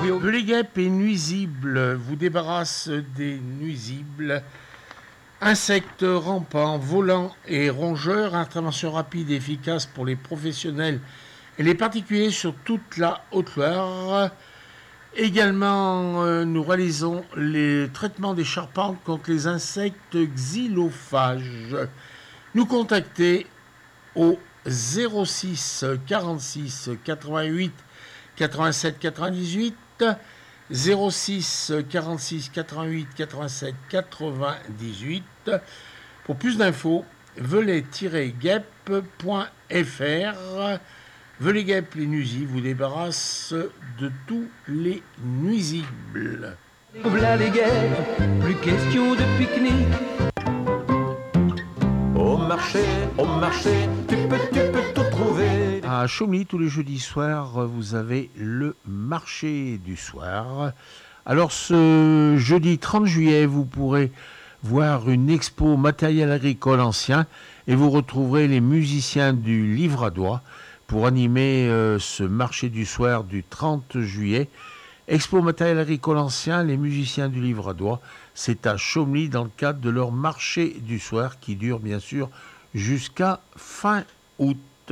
Les guêpes et nuisibles vous débarrasse des nuisibles. Insectes rampants, volants et rongeurs, intervention rapide et efficace pour les professionnels et les particuliers sur toute la Haute-Loire. Également, nous réalisons les traitements des charpentes contre les insectes xylophages. Nous contacter au 06 46 88 87 98, 06 46 88 87 98. Pour plus d'infos, velay-guêpes.fr. Velay guêpes, les nuisibles vous débarrassent de tous les nuisibles. Voilà les guêpes, plus question de pique-nique. Au marché, tu peux tout trouver. À Chaumy, tous les jeudis soirs, vous avez le marché du soir. Alors ce jeudi 30 juillet, vous pourrez voir une expo matériel agricole ancien et vous retrouverez les musiciens du Livre à Doigt pour animer ce marché du soir du 30 juillet. Expo matériel agricole ancien, les musiciens du Livre à Doigt, c'est à Chaumy dans le cadre de leur marché du soir qui dure bien sûr jusqu'à fin août.